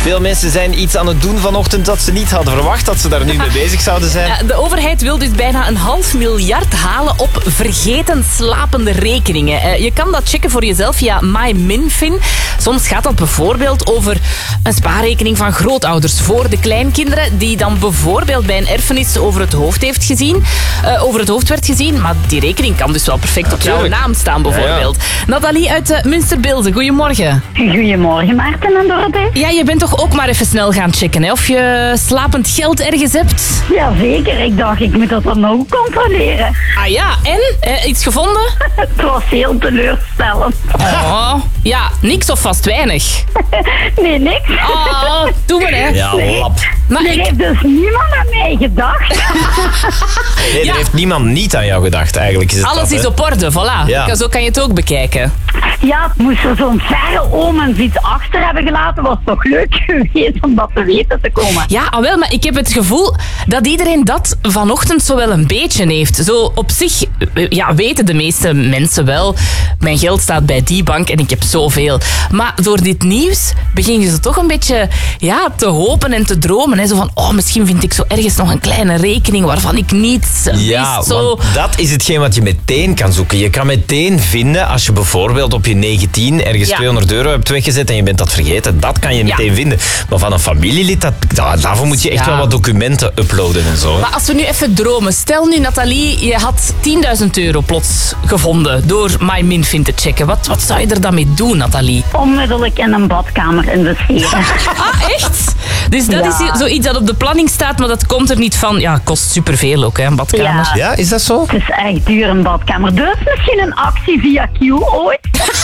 Veel mensen zijn iets aan het doen vanochtend dat ze niet hadden verwacht dat ze daar nu mee bezig zouden zijn. Ja, de overheid wil dus bijna 500 miljoen halen op vergeten slapende rekeningen. Je kan dat checken voor jezelf via MyMinFin. Soms gaat dat bijvoorbeeld over een spaarrekening van grootouders voor de kleinkinderen, die dan bijvoorbeeld bij een erfenis over het hoofd werd gezien. Maar die rekening kan dus wel perfect op jouw naam staan, bijvoorbeeld. Ja. Nathalie uit Münsterbilze, goedemorgen. Goedemorgen, Maarten en Dorothee. Ja, je bent toch ook maar even snel gaan checken, hè? Of je slapend geld ergens hebt? Jazeker, ik dacht, ik moet dat dan ook controleren. Ah ja, en? Iets gevonden? Het was heel teleurstellend. Oh, ja, niks of vast weinig? Nee, niks. Oh, doe maar, hè. Ja, lap. Maar er heeft dus niemand aan mij gedacht. Nee, er heeft niemand niet aan jou gedacht, eigenlijk. Is het alles dat, is op orde, voilà. Ja. Zo kan je het ook bekijken. Ja, moest er zo'n verre oom en iets achter hebben gelaten, was toch leuk geweest om dat te weten te komen. Ja, wel, maar ik heb het gevoel dat iedereen dat vanochtend zo wel een beetje heeft. Zo op zich, ja, weten de meeste mensen wel, mijn geld staat bij die bank en ik heb zoveel. Maar door dit nieuws begin je zo toch een beetje te hopen en te dromen. Hè. Zo van, misschien vind ik zo ergens nog een kleine rekening waarvan ik niets wist. Zo. Want dat is hetgeen wat je meteen kan zoeken. Je kan meteen vinden, als je bijvoorbeeld op je 19 ergens €200 hebt weggezet en je bent dat vergeten, dat kan je meteen vinden. Maar van een familielid, daarvoor moet je echt wel wat documenten uploaden en zo. Maar als we nu even dromen. Stel nu, Nathalie, je had €10.000 plots gevonden door MyMinFin te checken. Wat zou je er dan mee doen, Nathalie? Onmiddellijk in een badkamer investeren. Ah, echt? Dus dat is zoiets dat op de planning staat, maar dat komt er niet van. Ja, kost superveel ook, hè, een badkamer. Ja, is dat zo? Het is echt duur, een badkamer. Dus misschien een actie via Q ooit?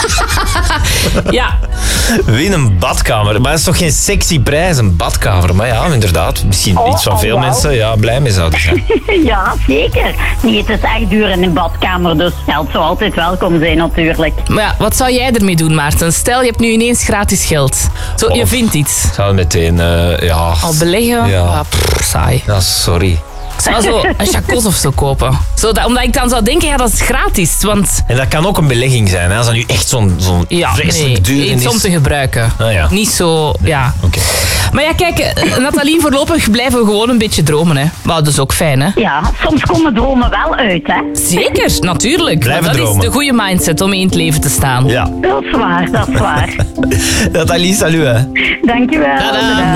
Ja. Win een badkamer. Maar dat is toch geen sexy prijs, een badkamer? Maar ja, inderdaad. Misschien iets van veel mensen blij mee zouden zijn. Ja, zeker. Nee, het is echt duur in een badkamer, dus geld zou altijd welkom zijn natuurlijk. Maar ja, wat zou jij ermee doen, Maarten? Stel, je hebt nu ineens gratis geld. Zo, je vindt iets. Ik zou het meteen, Al beleggen? Ja. Ah, saai. Ja, sorry. Ik zou zo een chacos of zo kopen. Omdat ik dan zou denken, dat is gratis. Want En dat kan ook een belegging zijn, hè? Als dat nu echt zo'n vreselijk duur iets is. om te gebruiken. Ah, ja. Niet zo, Oké. Maar ja, kijk, Nathalie, voorlopig blijven we gewoon een beetje dromen, hè. Maar dat is ook fijn, hè. Ja, soms komen dromen wel uit, hè. Zeker, natuurlijk. Blijven dat dromen. is de goede mindset om in het leven te staan. Ja. Dat is waar, dat is waar. Nathalie, salut, hè. Dankjewel. Tada. Bedankt.